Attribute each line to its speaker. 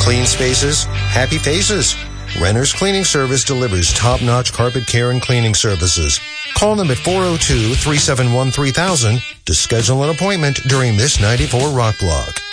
Speaker 1: Clean spaces, happy faces. Renner's Cleaning Service delivers top-notch carpet care and cleaning services. Call them at 402-371-3000 to schedule an appointment during this 94 Rock Block.